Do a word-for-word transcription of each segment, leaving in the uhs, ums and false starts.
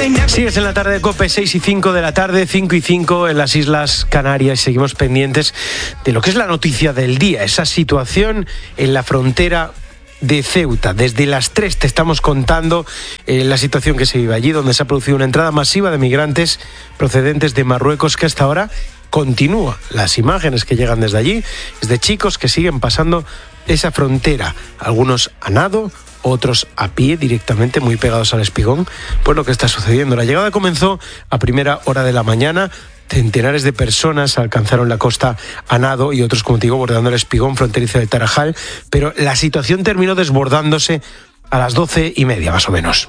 Sigues en la tarde de COPE, seis y cinco de la tarde, cinco y cinco en las Islas Canarias. Seguimos pendientes de lo que es la noticia del día, esa situación en la frontera de Ceuta. Desde las tres te estamos contando eh, la situación que se vive allí, donde se ha producido una entrada masiva de migrantes procedentes de Marruecos que hasta ahora continúa. Las imágenes que llegan desde allí es de chicos que siguen pasando esa frontera, algunos a nado, otros a pie directamente, muy pegados al espigón. Pues lo que está sucediendo. La llegada comenzó a primera hora de la mañana. Centenares de personas alcanzaron la costa a nado y otros, como te digo, bordeando el espigón fronterizo de Tarajal. Pero la situación terminó desbordándose a las doce y media, más o menos.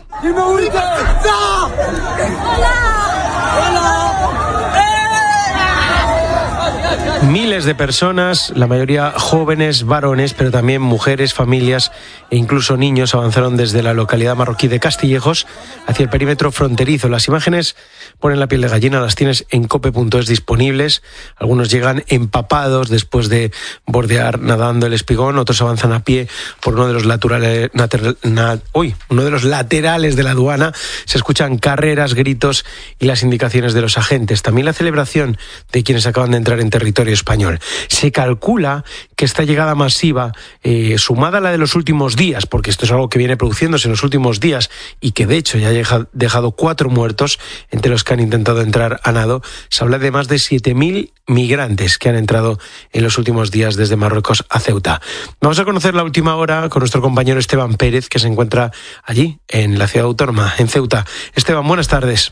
Miles de personas, la mayoría jóvenes, varones, pero también mujeres, familias e incluso niños avanzaron desde la localidad marroquí de Castillejos hacia el perímetro fronterizo. Las imágenes ponen la piel de gallina, las tienes en cope punto es disponibles. Algunos llegan empapados después de bordear nadando el espigón, otros avanzan a pie por uno de los laterales, nater, na, uy, uno de los laterales de la aduana. Se escuchan carreras, gritos y las indicaciones de los agentes. También la celebración de quienes acaban de entrar en territorio español. Se calcula que esta llegada masiva, eh, sumada a la de los últimos días, porque esto es algo que viene produciéndose en los últimos días y que de hecho ya ha dejado cuatro muertos entre los que han intentado entrar a nado, se habla de más de siete mil migrantes que han entrado en los últimos días desde Marruecos a Ceuta. Vamos a conocer la última hora con nuestro compañero Esteban Pérez, que se encuentra allí, en la ciudad autónoma, en Ceuta. Esteban, buenas tardes.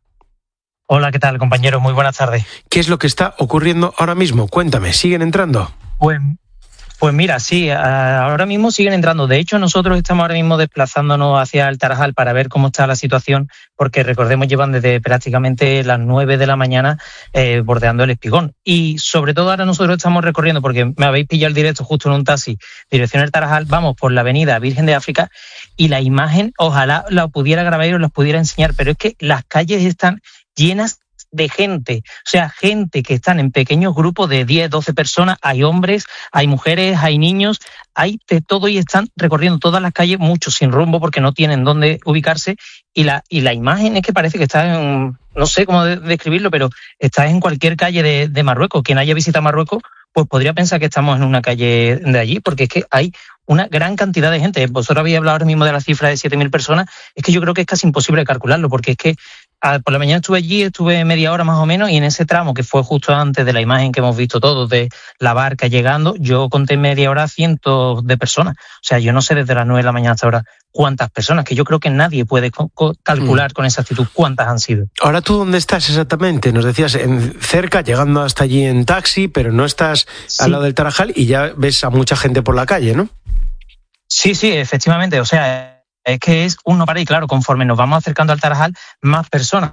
Hola, ¿qué tal, compañero? Muy buenas tardes. ¿Qué es lo que está ocurriendo ahora mismo? Cuéntame, ¿siguen entrando? Pues, pues mira, sí, ahora mismo siguen entrando. De hecho, nosotros estamos ahora mismo desplazándonos hacia el Tarajal para ver cómo está la situación, porque recordemos, llevan desde prácticamente las nueve de la mañana eh, bordeando el espigón. Y sobre todo ahora nosotros estamos recorriendo, porque me habéis pillado el directo justo en un taxi, dirección el Tarajal, vamos por la avenida Virgen de África, y la imagen, ojalá la pudiera grabar y os la pudiera enseñar, pero es que las calles están llenas de gente, o sea, gente que están en pequeños grupos de diez, doce personas, hay hombres, hay mujeres, hay niños, hay de todo y están recorriendo todas las calles, muchos sin rumbo porque no tienen dónde ubicarse y la, y la imagen es que parece que está en, no sé cómo de, describirlo, pero está en cualquier calle de, de Marruecos. Quien haya visitado Marruecos, pues podría pensar que estamos en una calle de allí, porque es que hay una gran cantidad de gente. Vosotros habéis hablado ahora mismo de la cifra de siete mil personas, es que yo creo que es casi imposible calcularlo, porque es que a, por la mañana estuve allí, estuve media hora más o menos, y en ese tramo, que fue justo antes de la imagen que hemos visto todos, de la barca llegando, yo conté media hora cientos de personas. O sea, yo no sé desde las nueve de la mañana hasta ahora cuántas personas, que yo creo que nadie puede co- co- calcular mm. con exactitud cuántas han sido. Ahora, ¿tú dónde estás exactamente? Nos decías en cerca, llegando hasta allí en taxi, pero no estás sí. al lado del Tarajal y ya ves a mucha gente por la calle, ¿no? Sí, sí, efectivamente. O sea, es que es un no parar y claro, conforme nos vamos acercando al Tarajal, más personas,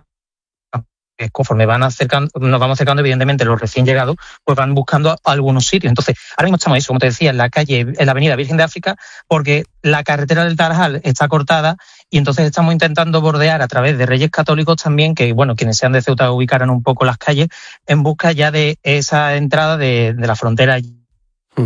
conforme van acercando, nos vamos acercando, evidentemente los recién llegados, pues van buscando algunos sitios. Entonces, ahora mismo estamos, eso, como te decía, en la calle, en la avenida Virgen de África, porque la carretera del Tarajal está cortada y entonces estamos intentando bordear a través de Reyes Católicos también, que bueno, quienes sean de Ceuta ubicaran un poco las calles, en busca ya de esa entrada de, de la frontera hmm.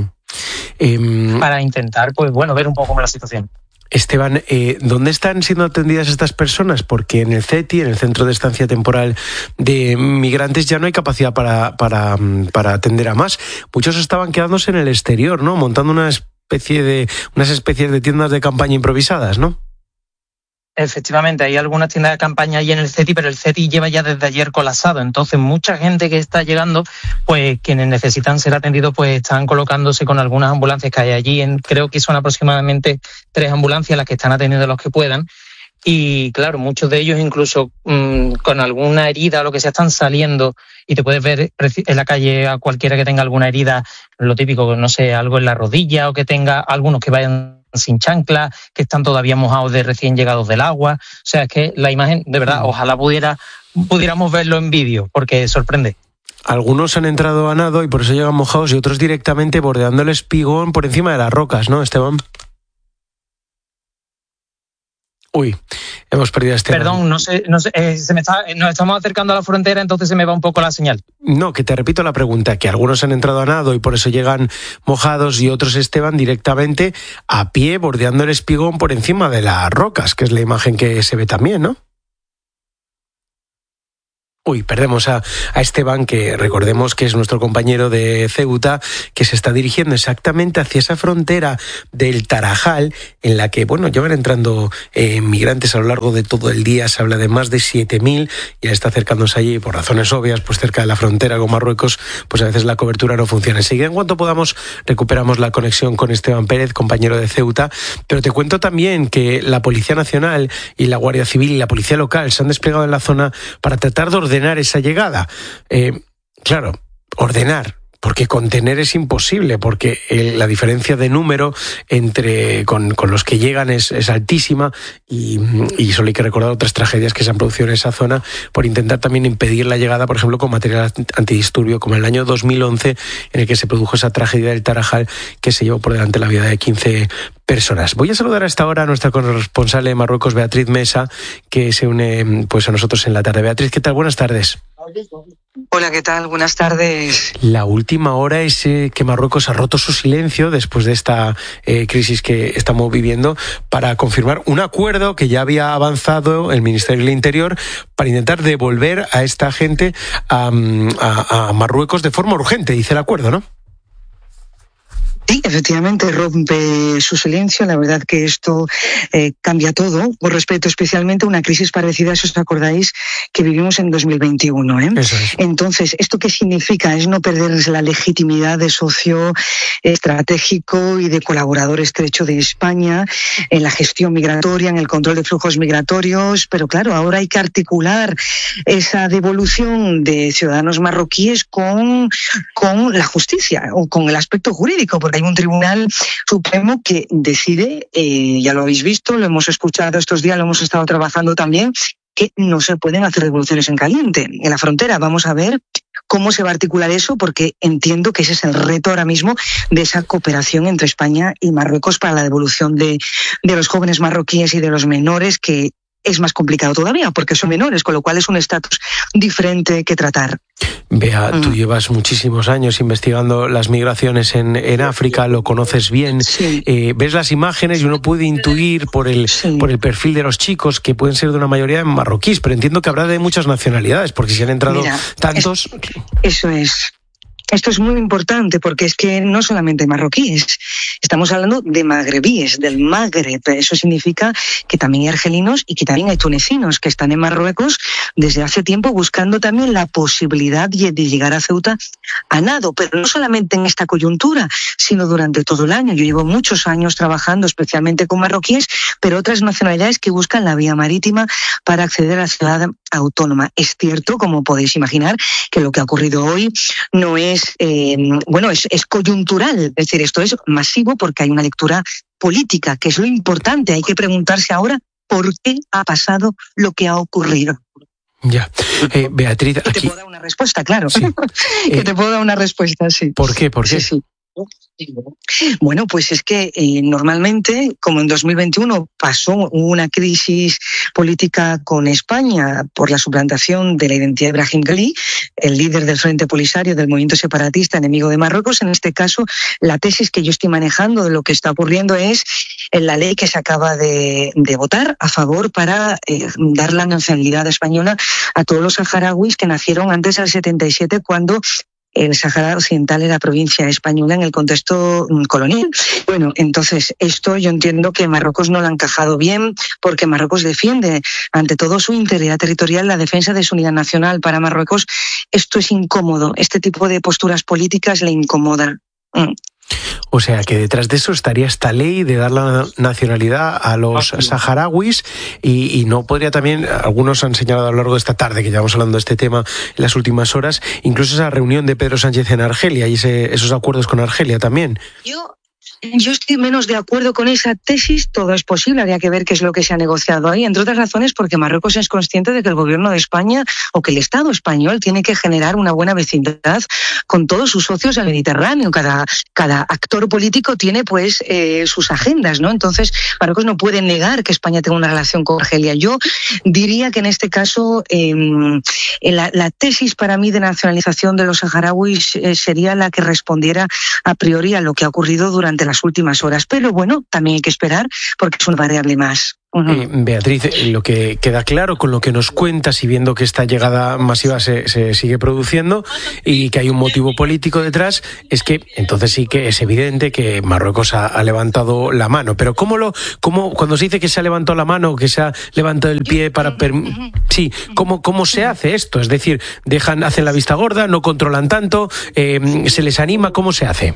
eh, para intentar, pues bueno, ver un poco cómo es la situación. Esteban, eh, ¿dónde están siendo atendidas estas personas? Porque en el C E T I, en el Centro de Estancia Temporal de Migrantes, ya no hay capacidad para, para, para atender a más. Muchos estaban quedándose en el exterior, ¿no? Montando una especie de, unas especies de tiendas de campaña improvisadas, ¿no? Efectivamente, hay algunas tiendas de campaña ahí en el C E T I, pero el C E T I lleva ya desde ayer colapsado. Entonces, mucha gente que está llegando, pues quienes necesitan ser atendidos, pues están colocándose con algunas ambulancias que hay allí. En, creo que son aproximadamente tres ambulancias las que están atendiendo a los que puedan. Y claro, muchos de ellos incluso mmm, con alguna herida o lo que sea están saliendo y te puedes ver en la calle a cualquiera que tenga alguna herida, lo típico, no sé, algo en la rodilla o que tenga algunos que vayan sin chancla, que están todavía mojados de recién llegados del agua. O sea, es que la imagen, de verdad, ojalá pudiera pudiéramos verlo en vídeo, porque sorprende. Algunos han entrado a nado y por eso llegan mojados y otros directamente bordeando el espigón por encima de las rocas, ¿no, Esteban? Uy, hemos perdido a Esteban. Perdón, no sé, no sé eh, se me está, nos estamos acercando a la frontera, entonces se me va un poco la señal. No, que te repito la pregunta, que algunos han entrado a nado y por eso llegan mojados y otros, Esteban, directamente a pie bordeando el espigón por encima de las rocas, que es la imagen que se ve también, ¿no? Uy, perdemos a, a Esteban, que recordemos que es nuestro compañero de Ceuta, que se está dirigiendo exactamente hacia esa frontera del Tarajal, en la que, bueno, llevan entrando eh, migrantes a lo largo de todo el día. Se habla de más de siete mil, ya está acercándose allí por razones obvias, pues cerca de la frontera con Marruecos, pues a veces la cobertura no funciona. Enseguida, en cuanto podamos, recuperamos la conexión con Esteban Pérez, compañero de Ceuta, pero te cuento también que la Policía Nacional y la Guardia Civil y la Policía Local se han desplegado en la zona para tratar de ordenar ordenar esa llegada. Eh, claro, ordenar, porque contener es imposible, porque el, la diferencia de número entre con, con los que llegan es, es altísima y, y solo hay que recordar otras tragedias que se han producido en esa zona por intentar también impedir la llegada, por ejemplo, con material antidisturbio, como en el año dos mil once, en el que se produjo esa tragedia del Tarajal que se llevó por delante la vida de quince personas. Voy a saludar a esta hora a nuestra corresponsal de Marruecos, Beatriz Mesa, que se une pues a nosotros en la tarde. Beatriz, ¿qué tal? Buenas tardes. Hola, ¿qué tal? Buenas tardes. La última hora es eh, que Marruecos ha roto su silencio después de esta eh, crisis que estamos viviendo para confirmar un acuerdo que ya había avanzado el Ministerio del Interior para intentar devolver a esta gente a, a, a Marruecos de forma urgente, dice el acuerdo, ¿no? Sí, efectivamente rompe su silencio. La verdad que esto eh, cambia todo con respecto especialmente a una crisis parecida, si os acordáis, que vivimos en dos mil veintiuno. ¿eh? Eso es. Entonces, ¿esto qué significa? Es no perder la legitimidad de socio estratégico y de colaborador estrecho de España en la gestión migratoria, en el control de flujos migratorios, pero claro, ahora hay que articular esa devolución de ciudadanos marroquíes con, con la justicia o con el aspecto jurídico, porque hay un tribunal supremo que decide, eh, ya lo habéis visto, lo hemos escuchado estos días, lo hemos estado trabajando también, que no se pueden hacer devoluciones en caliente en la frontera. Vamos a ver cómo se va a articular eso, porque entiendo que ese es el reto ahora mismo de esa cooperación entre España y Marruecos para la devolución de, de los jóvenes marroquíes y de los menores, que es más complicado todavía porque son menores, con lo cual es un estatus diferente que tratar. Bea, tú llevas muchísimos años investigando las migraciones en, en África, lo conoces bien, sí. eh, ves las imágenes y uno puede intuir por el, sí. por el perfil de los chicos que pueden ser de una mayoría marroquíes, pero entiendo que habrá de muchas nacionalidades, porque si han entrado Mira, tantos... Es, eso es. Esto es muy importante porque es que no solamente marroquíes, estamos hablando de magrebíes, del Magreb. Eso significa que también hay argelinos y que también hay tunecinos que están en Marruecos desde hace tiempo buscando también la posibilidad de llegar a Ceuta a nado, pero no solamente en esta coyuntura, sino durante todo el año. Yo llevo muchos años trabajando especialmente con marroquíes, pero otras nacionalidades que buscan la vía marítima para acceder a la ciudad autónoma. Es cierto, como podéis imaginar, que lo que ha ocurrido hoy no es Es, eh, bueno, es, es coyuntural, es decir, esto es masivo porque hay una lectura política, que es lo importante. Hay que preguntarse ahora por qué ha pasado lo que ha ocurrido. Ya, eh, Beatriz, aquí... Que te puedo dar una respuesta, claro. Sí. que eh, te puedo dar una respuesta, sí. ¿Por qué? ¿Por qué? Sí, sí. Bueno, pues es que eh, normalmente, como en dos mil veintiuno pasó una crisis política con España por la suplantación de la identidad de Brahim Ghali, el líder del Frente Polisario del movimiento separatista enemigo de Marruecos, en este caso la tesis que yo estoy manejando de lo que está ocurriendo es en la ley que se acaba de, de votar a favor para eh, dar la nacionalidad española a todos los saharauis que nacieron antes del setenta y siete, cuando el Sáhara Occidental era provincia española en el contexto colonial. Bueno, entonces esto yo entiendo que Marruecos no lo ha encajado bien, porque Marruecos defiende ante todo su integridad territorial, la defensa de su unidad nacional. Para Marruecos esto es incómodo, este tipo de posturas políticas le incomodan. Mm. O sea, que detrás de eso estaría esta ley de dar la nacionalidad a los saharauis y, y no podría también, algunos han señalado a lo largo de esta tarde, que llevamos hablando de este tema en las últimas horas, incluso esa reunión de Pedro Sánchez en Argelia y ese, esos acuerdos con Argelia también. Yo... Yo estoy menos de acuerdo con esa tesis. Todo es posible, habría que ver qué es lo que se ha negociado ahí, entre otras razones porque Marruecos es consciente de que el gobierno de España o que el Estado español tiene que generar una buena vecindad con todos sus socios del Mediterráneo. Cada, cada actor político tiene pues eh, sus agendas, ¿no? Entonces Marruecos no puede negar que España tenga una relación con Argelia. Yo diría que en este caso eh, la, la tesis para mí de nacionalización de los saharauis eh, sería la que respondiera a priori a lo que ha ocurrido durante la las últimas horas. Pero bueno, también hay que esperar porque es una variable más. Eh, Beatriz, lo que queda claro con lo que nos cuentas y viendo que esta llegada masiva se, se sigue produciendo y que hay un motivo político detrás, es que entonces sí que es evidente que Marruecos ha, ha levantado la mano. Pero ¿cómo lo, cómo, cuando se dice que se ha levantado la mano, que se ha levantado el pie para... Per... Sí, ¿cómo, ¿cómo se hace esto? Es decir, dejan, hacen la vista gorda, no controlan tanto, eh, se les anima, ¿cómo se hace?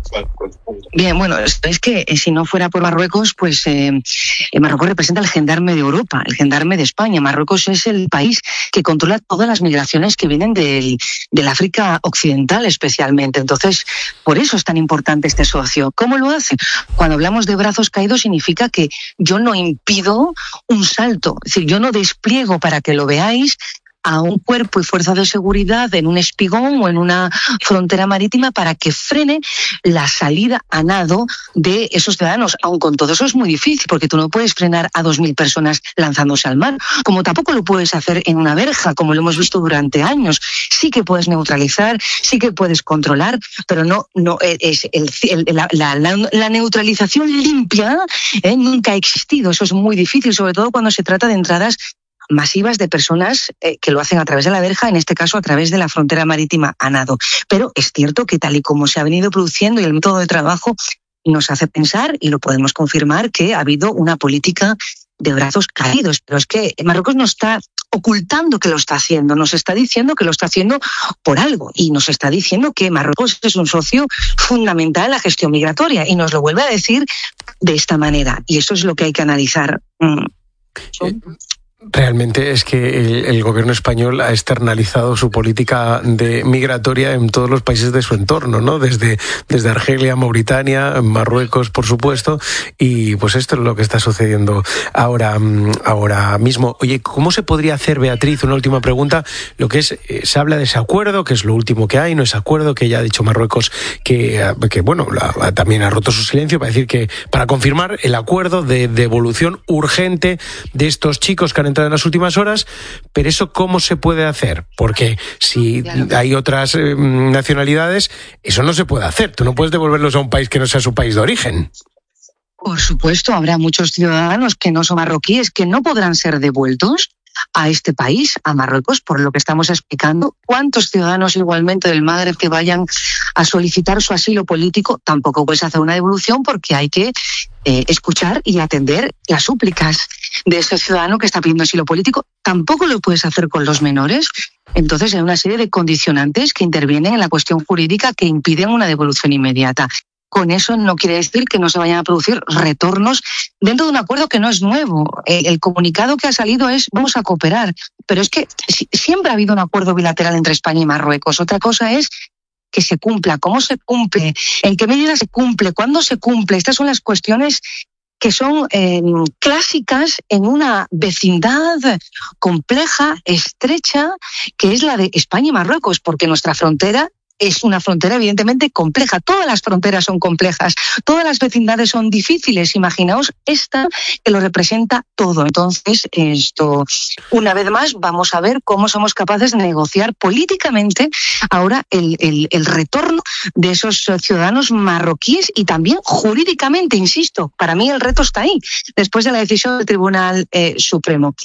Bien, bueno, es que si no fuera por Marruecos, pues eh, Marruecos representa el gendarme de Europa, el gendarme de España. Marruecos es el país que controla todas las migraciones que vienen del, del África Occidental especialmente. Entonces, por eso es tan importante este socio. ¿Cómo lo hace? Cuando hablamos de brazos caídos significa que yo no impido un salto, es decir, yo no despliego para que lo veáis a un cuerpo y fuerza de seguridad en un espigón o en una frontera marítima para que frene la salida a nado de esos ciudadanos. Aun con todo eso es muy difícil porque tú no puedes frenar a dos mil personas lanzándose al mar, como tampoco lo puedes hacer en una verja, como lo hemos visto durante años. Sí que puedes neutralizar, sí que puedes controlar, pero no, no es el, el, la, la, la, la neutralización limpia ¿eh? nunca ha existido. Eso es muy difícil, sobre todo cuando se trata de entradas masivas de personas eh, que lo hacen a través de la verja, en este caso a través de la frontera marítima a nado. Pero es cierto que tal y como se ha venido produciendo y el método de trabajo nos hace pensar, y lo podemos confirmar, que ha habido una política de brazos caídos. Pero es que Marruecos no está ocultando que lo está haciendo, nos está diciendo que lo está haciendo por algo y nos está diciendo que Marruecos es un socio fundamental en la gestión migratoria y nos lo vuelve a decir de esta manera. Y eso es lo que hay que analizar. Mm. Eh. Realmente es que el, el gobierno español ha externalizado su política de migratoria en todos los países de su entorno, ¿no? Desde, desde Argelia, Mauritania, Marruecos, por supuesto, y pues esto es lo que está sucediendo ahora, ahora mismo. Oye, ¿cómo se podría hacer, Beatriz, una última pregunta, lo que es, se habla de ese acuerdo, que es lo último que hay, no ese acuerdo que ya ha dicho Marruecos que, que bueno, la, también ha roto su silencio para decir que, para confirmar el acuerdo de devolución urgente de estos chicos que han entrado en las últimas horas, pero eso ¿cómo se puede hacer? Porque si claro. hay otras eh, nacionalidades, eso no se puede hacer. Tú no puedes devolverlos a un país que no sea su país de origen. Por supuesto, habrá muchos ciudadanos que no son marroquíes que no podrán ser devueltos a este país, a Marruecos, por lo que estamos explicando. ¿Cuántos ciudadanos igualmente del Magreb que vayan a solicitar su asilo político? Tampoco puedes hacer una devolución porque hay que eh, escuchar y atender las súplicas de ese ciudadano que está pidiendo asilo político. Tampoco lo puedes hacer con los menores. Entonces hay una serie de condicionantes que intervienen en la cuestión jurídica que impiden una devolución inmediata. Con eso no quiere decir que no se vayan a producir retornos dentro de un acuerdo que no es nuevo. El, el comunicado que ha salido es vamos a cooperar, pero es que siempre ha habido un acuerdo bilateral entre España y Marruecos. Otra cosa es que se cumpla, cómo se cumple, en qué medida se cumple, cuándo se cumple. Estas son las cuestiones que son eh, clásicas en una vecindad compleja, estrecha, que es la de España y Marruecos, porque nuestra frontera es una frontera evidentemente compleja. Todas las fronteras son complejas, todas las vecindades son difíciles. Imaginaos esta que lo representa todo. Entonces, esto, una vez más, vamos a ver cómo somos capaces de negociar políticamente ahora el, el, el retorno de esos ciudadanos marroquíes y también jurídicamente, insisto, para mí el reto está ahí, después de la decisión del Tribunal eh, Supremo.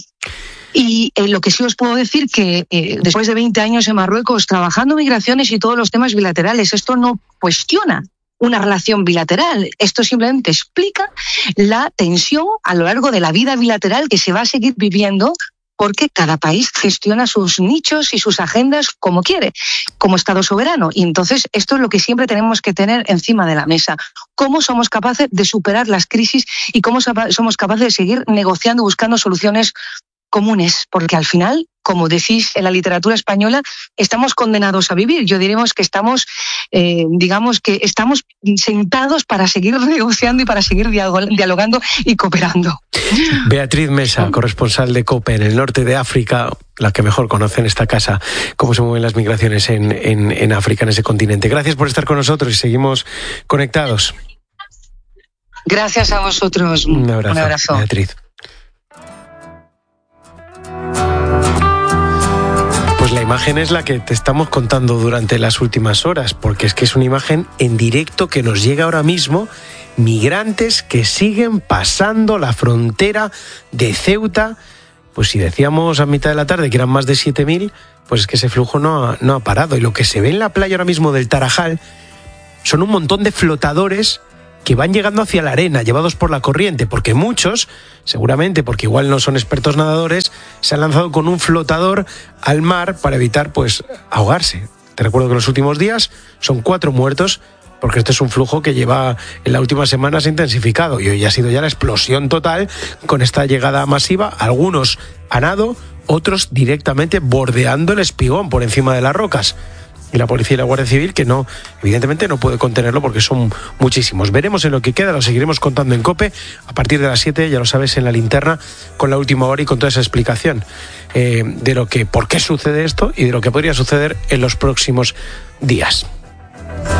Y eh, lo que sí os puedo decir que eh, después de veinte años en Marruecos trabajando migraciones y todos los temas bilaterales, esto no cuestiona una relación bilateral, esto simplemente explica la tensión a lo largo de la vida bilateral que se va a seguir viviendo porque cada país gestiona sus nichos y sus agendas como quiere, como Estado soberano. Y entonces esto es lo que siempre tenemos que tener encima de la mesa. Cómo somos capaces de superar las crisis y cómo somos capaces de seguir negociando, buscando soluciones comunes, porque al final, como decís en la literatura española, estamos condenados a vivir. Yo diríamos que estamos, eh, digamos que estamos sentados para seguir negociando y para seguir dialogando y cooperando. Beatriz Mesa, corresponsal de COPE en el norte de África, la que mejor conoce en esta casa cómo se mueven las migraciones en, en, en África, en ese continente. Gracias por estar con nosotros y seguimos conectados. Gracias a vosotros. Un abrazo, Un abrazo. Beatriz. Pues la imagen es la que te estamos contando durante las últimas horas, porque es que es una imagen en directo que nos llega ahora mismo migrantes que siguen pasando la frontera de Ceuta. Pues si decíamos a mitad de la tarde que eran más de siete mil, pues es que ese flujo no ha, no ha parado. Y lo que se ve en la playa ahora mismo del Tarajal son un montón de flotadores que van llegando hacia la arena, llevados por la corriente, porque muchos, seguramente porque igual no son expertos nadadores, se han lanzado con un flotador al mar para evitar pues ahogarse. Te recuerdo que en los últimos días son cuatro muertos, porque este es un flujo que lleva en las últimas semanas intensificado y hoy ha sido ya la explosión total con esta llegada masiva, algunos a nado, otros directamente bordeando el espigón por encima de las rocas. Y la policía y la Guardia Civil, que no, evidentemente no puede contenerlo porque son muchísimos. Veremos en lo que queda, lo seguiremos contando en COPE a partir de las siete, ya lo sabes, en la linterna, con la última hora y con toda esa explicación eh, de lo que, por qué sucede esto y de lo que podría suceder en los próximos días.